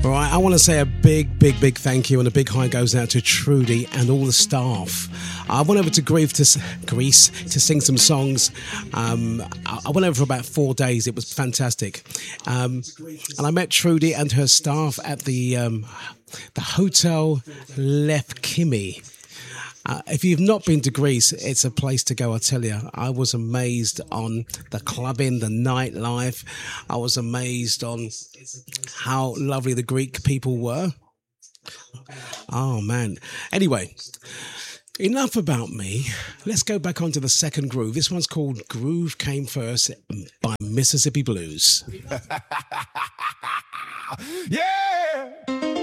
Right, I want to say a big thank you and a big hi goes out to Trudy and all the staff. I went over to Greece to sing some songs. I went over for about 4 days. It was fantastic. And I met Trudy and her staff at the Hotel Lefkimi. If you've not been to Greece, it's a place to go, I tell you. I was amazed on the clubbing, the nightlife. I was amazed on how lovely the Greek people were. Oh, man. Anyway, enough about me. Let's go back onto the second groove. This one's called Groove Came First by Mississippi Blues. Yeah!